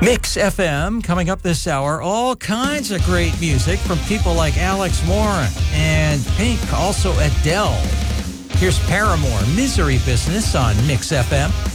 Mix FM coming up this hour. All kinds of great music from people like Alex Warren and Pink, also Adele. Here's Paramore, Misery Business on Mix FM.